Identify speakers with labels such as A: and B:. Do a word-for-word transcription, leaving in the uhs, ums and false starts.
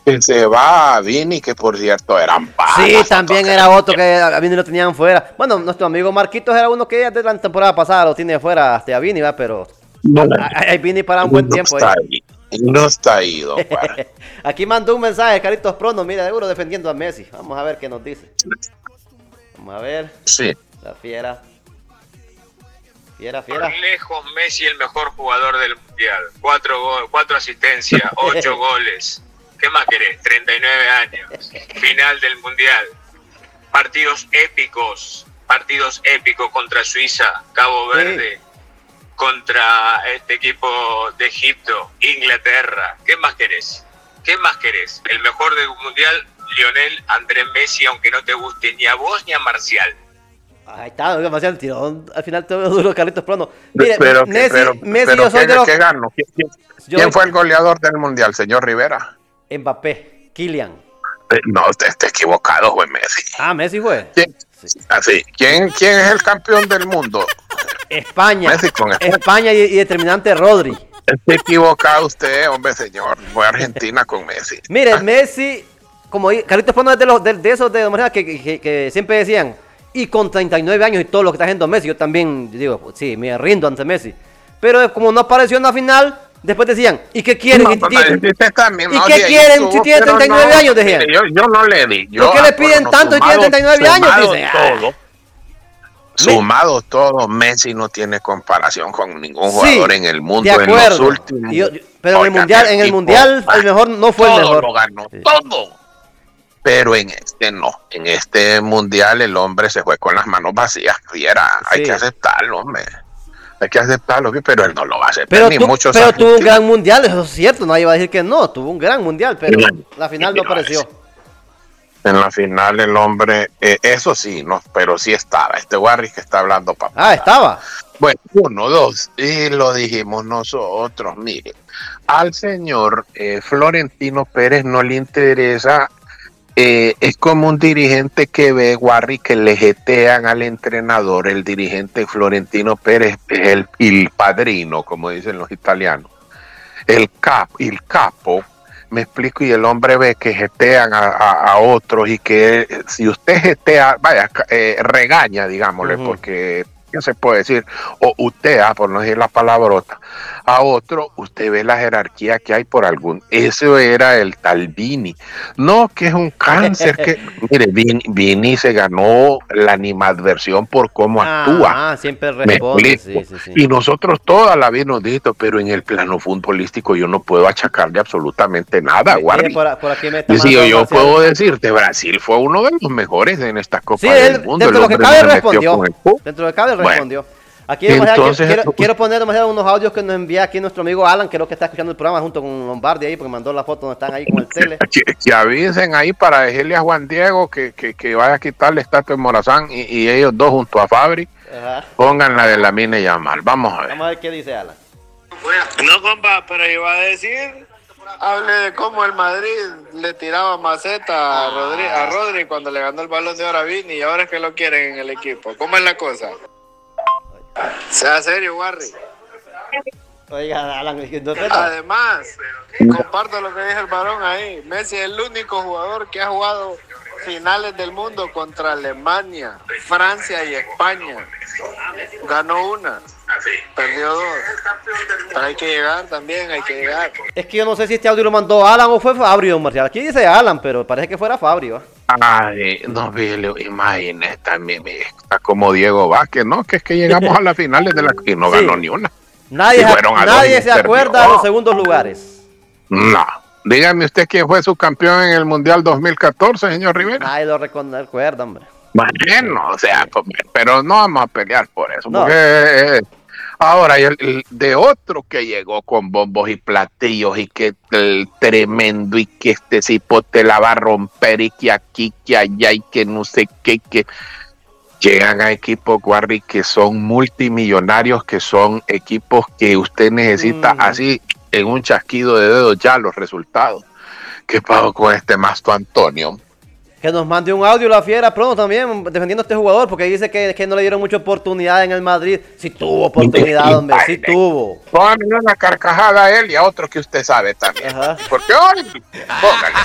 A: Que se va a Vini, que por cierto eran bajas.
B: Sí, también era otro que a Vini lo tenían fuera. Bueno, nuestro amigo Marquitos era uno que ya de la temporada pasada lo tiene fuera hasta a Vini, ¿va? Pero
A: No,
B: hay Vini para un buen
A: no
B: tiempo.
A: está
B: ahí.
A: ahí. No está ahí, don Juan.
B: Aquí mandó un mensaje, Carlitos Prono, mira, seguro defendiendo a Messi. Vamos a ver qué nos dice. Vamos a ver.
A: Sí.
B: La fiera. Fiera, fiera.
C: Por lejos, Messi el mejor jugador del mundial. Cuatro, go cuatro asistencias, ocho goles. ¿Qué más querés? treinta y nueve años. Final del mundial. Partidos épicos. Partidos épicos contra Suiza, Cabo Verde. Sí. Contra este equipo de Egipto, Inglaterra. ¿Qué más querés? ¿Qué más querés? El mejor del mundial, Lionel Andrés Messi, aunque no te guste ni a vos ni a Marcial.
B: Ahí está, Marcial tiró al final todo duro Carlitos Prono. Mire,
A: pero,
B: Messi,
A: pero,
B: Messi
A: pero
B: yo soy
A: ¿quién,
B: de los...
A: ¿quién ganó? ¿Quién, quién,
B: yo...
A: ¿quién fue el goleador del mundial, señor Rivera?
B: Mbappé, Kylian.
A: Eh, no, usted está equivocado, fue Messi.
B: Ah, Messi fue.
A: ¿Quién, sí. Así, ¿quién, ¿quién es el campeón del mundo?
B: España.
A: Messi con España,
B: España y, y determinante Rodri.
A: Está equivocado usted, hombre, señor. Fue Argentina con Messi.
B: Mire,
A: ah.
B: Messi, como Carlitos Prono es de, los, de, de esos de que, que, que, que siempre decían, y con treinta y nueve años y todo lo que está haciendo Messi, yo también digo, sí, me rindo ante Messi. Pero como no apareció en la final, después decían, ¿y qué quieren?
A: No,
B: ¿Y,
A: no,
B: y,
A: también,
B: ¿y
A: no,
B: qué quieren
A: estuvo,
B: si tiene treinta y nueve
A: no,
B: años? Decían.
A: Yo, yo no le di. Yo,
B: ¿Por qué le piden
A: no,
B: tanto y tiene treinta y nueve años? Dicen,
A: todo, sumado todo, Messi no tiene comparación con ningún jugador
B: sí,
A: en el mundo
B: de acuerdo.
A: En los últimos.
B: Yo, yo, pero en el mundial, en el mundial el mejor no fue
A: todo
B: el mejor.
A: Lo ganó,
B: sí.
A: todo. Pero en este no, en este mundial el hombre se fue con las manos vacías, fiera, sí. Hay que aceptarlo, hombre. Hay que aceptarlo, pero él no lo va a aceptar.
B: Pero,
A: ni
B: tú,
A: muchos
B: pero tuvo un gran mundial, eso es cierto, nadie va a decir que no, tuvo un gran mundial, pero sí, la final no apareció.
A: En la final el hombre, eh, eso sí, no, pero sí estaba, este Warrick que está hablando papá.
B: Ah, estaba.
A: Bueno, uno, dos, y lo dijimos nosotros, mire, al señor eh, Florentino Pérez no le interesa. Eh, es como un dirigente que ve, Warrick, que le jetean al entrenador. El dirigente Florentino Pérez es el, el padrino, como dicen los italianos. El capo, el capo, me explico, y el hombre ve que jetean a, a, a otros y que eh, si usted jetea, vaya, eh, regaña, digámosle, uh-huh. porque... ¿qué se puede decir? O usted, ah, por no decir la palabrota, a otro, usted ve la jerarquía que hay por algún. Eso era el tal Vini. No, que es un cáncer, que. Mire, Vini, Vini se ganó la animadversión por cómo
B: ah,
A: actúa.
B: Ah, siempre responde. Sí, sí, sí.
A: Y nosotros toda la vida nos dicho, pero en el plano futbolístico yo no puedo achacarle absolutamente nada,
B: sí,
A: Guardi.
B: Por, por aquí me
A: sí, yo, yo puedo decirte, Brasil fue uno de los mejores en esta Copa
B: sí,
A: del
B: él,
A: Mundo.
B: Dentro de lo que cabe respondió. Dentro de lo que cabe respondió.
A: Bueno,
B: aquí entonces, quiero, quiero, quiero poner demasiado unos audios que nos envía aquí nuestro amigo Alan, creo que está escuchando el programa junto con Lombardi ahí, porque mandó la foto donde están ahí con el tele.
A: Que, que avisen ahí para decirle a Juan Diego que, que, que vaya a quitarle estatua de Morazán y, y ellos dos junto a Fabri, ajá, pongan la de la mina y llamar. Vamos a ver.
B: Vamos a ver qué dice Alan.
D: No, compa, pero iba a decir, hable de cómo el Madrid le tiraba maceta a Rodri, a Rodri cuando le ganó el Balón de Oro a Vini y ahora es que lo quieren en el equipo. ¿Cómo es la cosa? Sea serio, Warri.
B: Oiga, Alan, no
D: además, comparto lo que dice el varón ahí. Messi es el único jugador que ha jugado finales del mundo contra Alemania, Francia y España. Ganó una, perdió dos. Pero hay que llegar también, hay que llegar.
B: Es que yo no sé si este audio lo mandó Alan o fue Fabio, Marcial. Aquí dice Alan, pero parece que fuera Fabio.
A: Ay, no, imagínese también, está como Diego Vázquez, ¿no? Que es que llegamos a las finales de la y no sí. ganó ni una.
B: Nadie, nadie se acuerda de los segundos lugares.
A: No. Dígame usted quién fue su campeón en el Mundial dos mil catorce, señor Rivera.
B: Nadie lo recuerda, hombre.
A: Bueno, o sea, pero no vamos a pelear por eso. No. Porque, eh, ahora, el, el, de otro que llegó con bombos y platillos y que el tremendo y que este cipote la va a romper y que aquí, que allá y que no sé qué, que llegan a equipos, Warri, que son multimillonarios, que son equipos que usted necesita mm. así en un chasquido de dedos ya los resultados. ¿Qué pasó con este Masto Antonio?
B: Que nos mande un audio la fiera pronto también defendiendo a este jugador, porque dice que, que no le dieron mucha oportunidad en el Madrid. Sí tuvo oportunidad, hombre, sí tuvo.
A: Póngale una carcajada a él y a otro que usted sabe también. Ajá. Porque hoy, póngale.